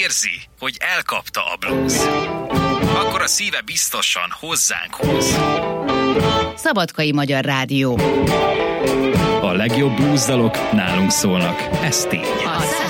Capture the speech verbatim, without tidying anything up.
érzi, hogy elkapta a blues, akkor a szíve biztosan hozzánk húz. Szabadkai Magyar Rádió. A legjobb blues dalok nálunk szólnak, ez tény.